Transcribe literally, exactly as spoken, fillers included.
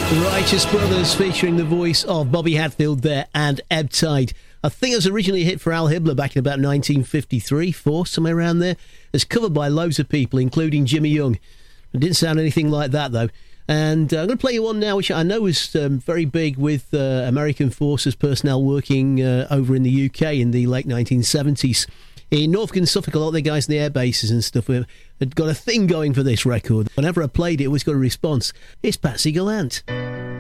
Righteous Brothers featuring the voice of Bobby Hatfield there and Ebb Tide. I think it was originally a hit for Al Hibbler back in about nineteen fifty-three, four, somewhere around there. It's covered by loads of people, including Jimmy Young. It didn't sound anything like that, though. And uh, I'm going to play you one now, which I know is um, very big with uh, American Forces personnel working uh, over in the U K in the late nineteen seventies. In Norfolk and Suffolk, a lot of the guys in the air bases and stuff had got a thing going for this record. Whenever I played it, it always got a response. It's Patsy Gallant.